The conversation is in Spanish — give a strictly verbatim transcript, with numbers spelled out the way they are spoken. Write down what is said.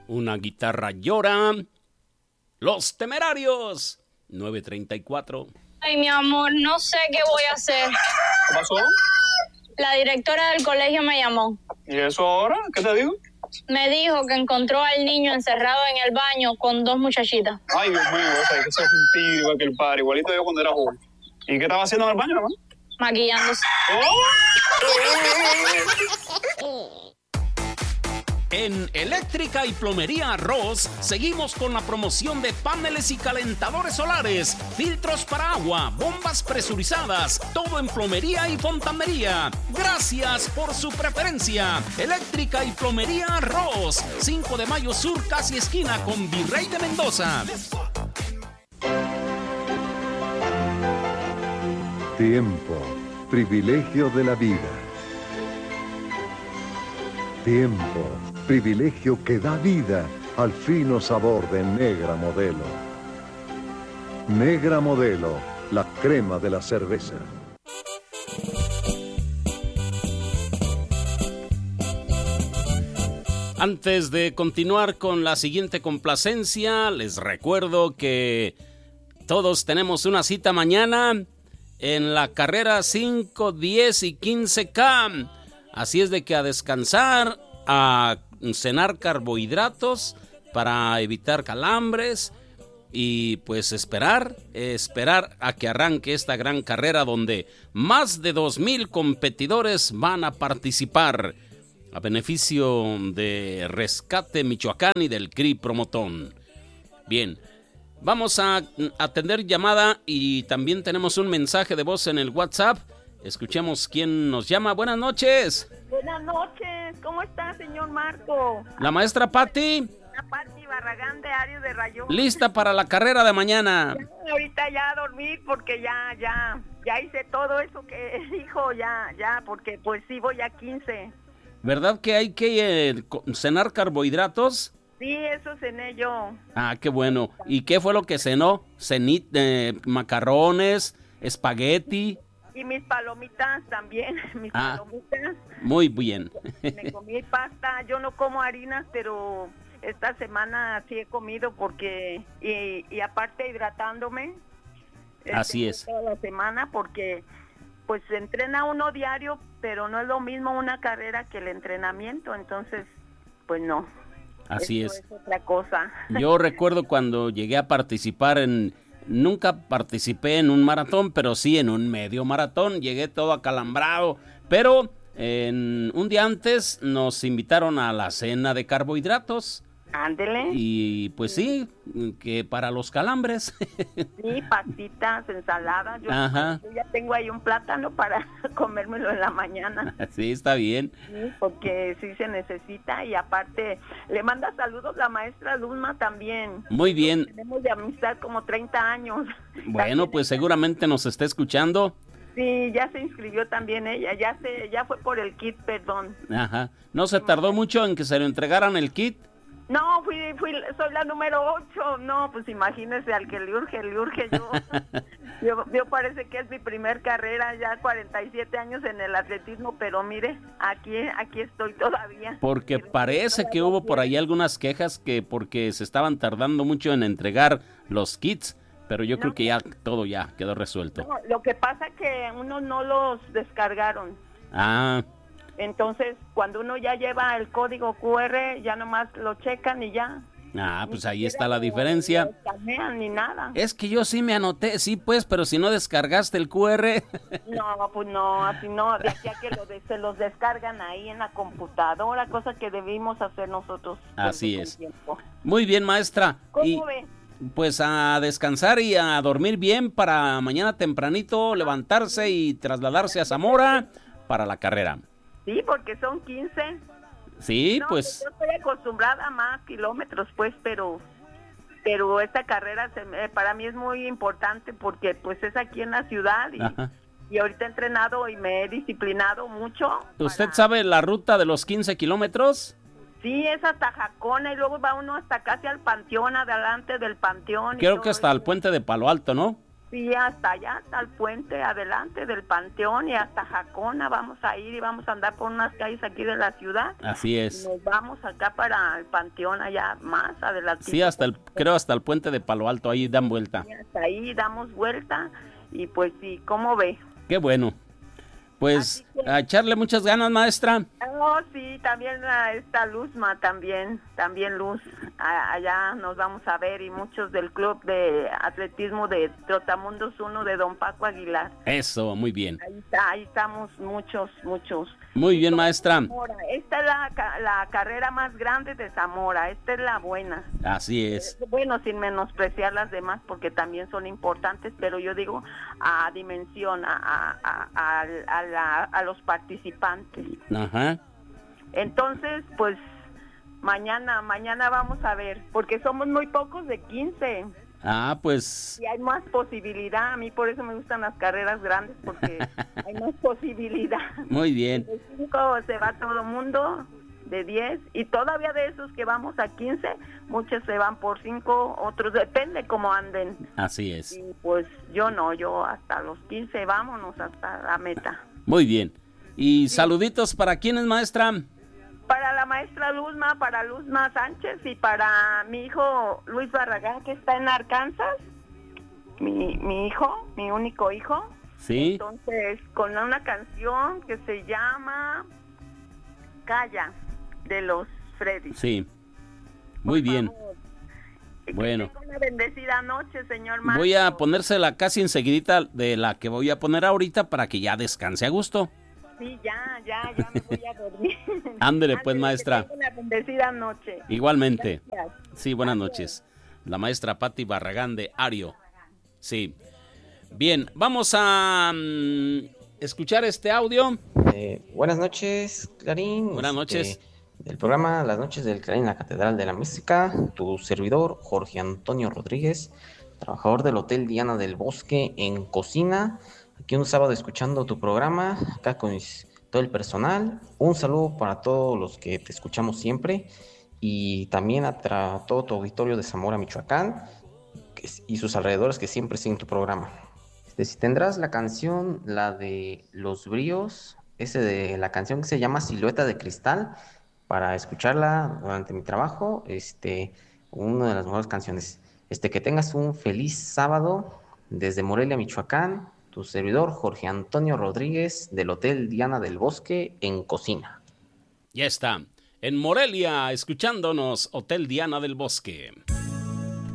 Una guitarra llora. Los Temerarios. nueve treinta y cuatro. Ay, mi amor, no sé qué voy a hacer. ¿Qué pasó? La directora del colegio me llamó. ¿Y eso ahora? ¿Qué te digo? Me dijo que encontró al niño encerrado en el baño con dos muchachitas. Ay, Dios mío, o sea, que ese es un tigre igual que el padre, igualito yo cuando era joven. ¿Y qué estaba haciendo en el baño, hermano? Maquillándose. Oh. En Eléctrica y Plomería Ross seguimos con la promoción de paneles y calentadores solares, filtros para agua, bombas presurizadas, todo en plomería y fontanería. Gracias por su preferencia. Eléctrica y Plomería Ross, cinco de mayo sur, casi esquina con Virrey de Mendoza. Tiempo, privilegio de la vida. Tiempo, privilegio que da vida al fino sabor de Negra Modelo. Negra Modelo, la crema de la cerveza. Antes de continuar con la siguiente complacencia, les recuerdo que todos tenemos una cita mañana en la carrera cinco, diez y quince K. Así es de que a descansar, a cenar carbohidratos para evitar calambres y pues esperar, esperar a que arranque esta gran carrera donde más de dos mil competidores van a participar a beneficio de Rescate Michoacán y del C R I Promotón. Bien, vamos a atender llamada y también tenemos un mensaje de voz en el WhatsApp. Escuchemos quién nos llama. Buenas noches. Buenas noches. ¿Cómo está, señor Marco? La maestra Pati. La Pati Barragán de Ario de Rayón. Lista para la carrera de mañana. Ya, ahorita ya a dormir porque ya, ya, ya hice todo eso que dijo, ya, ya, porque pues sí voy a quince. ¿Verdad que hay que eh, cenar carbohidratos? Sí, eso cené yo. Ah, qué bueno. ¿Y qué fue lo que cenó? Cenit, eh, macarrones, espagueti. Y mis palomitas también, mis ah, palomitas. Muy bien. Me comí pasta, yo no como harinas, pero esta semana sí he comido porque, y, y aparte hidratándome. Así es. Toda la semana porque pues se entrena uno diario, pero no es lo mismo una carrera que el entrenamiento, entonces pues no. Así Eso es. es otra cosa. Yo recuerdo cuando llegué a participar en... Nunca participé en un maratón, pero sí en un medio maratón. Llegué todo acalambrado, pero en un día antes nos invitaron a la cena de carbohidratos. Ándele. Y pues sí, que para los calambres. Sí, pastitas, ensaladas. Yo, Ajá. yo ya tengo ahí un plátano para comérmelo en la mañana. Sí, está bien. Sí, porque sí se necesita y aparte le manda saludos la maestra Luzma también. Muy bien. Tenemos de amistad como treinta años. Bueno, También pues ella, seguramente nos está escuchando. Sí, ya se inscribió también ella, ya se, ya fue por el kit, perdón. Ajá. ¿No se tardó mucho en que se le entregaran el kit? No, fui, fui, soy la número ocho. No, pues imagínese al que le urge, le urge yo. yo. Yo parece que es mi primer carrera, ya cuarenta y siete años en el atletismo, pero mire, aquí, aquí estoy todavía. Porque parece que hubo por ahí algunas quejas que porque se estaban tardando mucho en entregar los kits, pero yo No. creo que ya todo ya quedó resuelto. No, lo que pasa que unos no los descargaron. Ah, Entonces, cuando uno ya lleva el código cu erre, ya nomás lo checan y ya. ah, pues Ni ahí siquiera está la lo- diferencia. lo escanean ni nada. Es que yo sí me anoté, sí pues, pero si no descargaste el cu erre. No, pues no, así no, de aquí a que lo de- se los descargan ahí en la computadora, cosa que debimos hacer nosotros. Así con es. tiempo. Muy bien, maestra. ¿Cómo Y ve? pues a descansar y a dormir bien para mañana tempranito levantarse y trasladarse a Zamora para la carrera. Sí, porque son quince. Sí, No, pues yo estoy acostumbrada a más kilómetros, pues, pero pero esta carrera se me- para mí es muy importante porque pues es aquí en la ciudad y, Ajá. y ahorita he entrenado y me he disciplinado mucho. ¿Usted para- sabe la ruta de los quince kilómetros? Sí, es hasta Jacona y luego va uno hasta casi al panteón, adelante del panteón. y Creo todo que hasta el eso. puente de Palo Alto, ¿no? Sí, hasta allá, hasta el puente adelante del Panteón y hasta Jacona vamos a ir y vamos a andar por unas calles aquí de la ciudad. Así es. Nos vamos acá para el Panteón allá más adelante. Sí, hasta el, creo hasta el puente de Palo Alto, ahí dan vuelta. Sí, hasta ahí damos vuelta y pues sí, ¿cómo ve? Qué bueno. Pues que... a echarle muchas ganas, maestra. Oh, sí, también a esta Luzma, también, también Luz, a, allá nos vamos a ver y muchos del club de atletismo de Trotamundos uno de Don Paco Aguilar. Eso, muy bien. Ahí está, ahí estamos muchos, muchos. Muy bien, maestra. Zamora. Esta es la, la carrera más grande de Zamora, esta es la buena. Así es. Bueno, sin menospreciar las demás porque también son importantes, pero yo digo a dimensión, a, a, a, a, la, a los participantes. Ajá. Entonces, pues mañana, mañana vamos a ver, porque somos muy pocos de quince. Ah, pues... Y hay más posibilidad, a mí por eso me gustan las carreras grandes, porque hay más posibilidad. Muy bien. De cinco se va todo mundo, de diez, y todavía de esos que vamos a quince, muchos se van por cinco, otros depende cómo anden. Así es. Y pues yo no, yo hasta los quince, vámonos hasta la meta. Muy bien. ¿Y sí. saluditos para quiénes, maestra? Para la maestra Luzma, para Luzma Sánchez y para mi hijo Luis Barragán, que está en Arkansas, mi, mi hijo, mi único hijo. Sí. Entonces, con una canción que se llama Calla, de los Freddy. Sí, muy Por bien. Favor. Bueno. Que tenga una bendecida noche, señor Marco. Voy a ponérsela casi enseguidita de la que voy a poner ahorita para que ya descanse a gusto. Sí, ya, ya, ya me voy a dormir. Ándele, pues, maestra. Que tenga una bendecida noche. Igualmente. Gracias. Sí, buenas Gracias. noches. La maestra Pati Barragán de Ario. Sí. Bien, vamos a um, escuchar este audio. Eh, buenas noches, Clarín. Buenas noches. Este, del programa Las Noches del Clarín en la Catedral de la Música, tu servidor, Jorge Antonio Rodríguez, trabajador del Hotel Diana del Bosque en Cocina. Aquí un sábado escuchando tu programa, acá con mis, todo el personal. Un saludo para todos los que te escuchamos siempre y también a tra- todo tu auditorio de Zamora, Michoacán que, y sus alrededores que siempre siguen tu programa. Este, si tendrás la canción, la de Los Bríos, ese de la canción que se llama Silueta de Cristal, para escucharla durante mi trabajo, este, una de las mejores canciones. Este, que tengas un feliz sábado desde Morelia, Michoacán. Tu servidor, Jorge Antonio Rodríguez, del Hotel Diana del Bosque, en Cocina. Ya está. En Morelia, escuchándonos, Hotel Diana del Bosque.